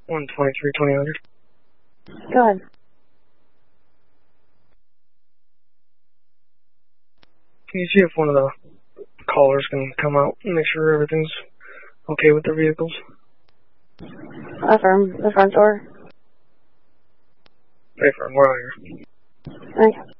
123-2000. Go ahead. Can you see if one of the callers can come out and make sure everything's okay with their vehicles? From the front door. Affirm, we're out here. Okay.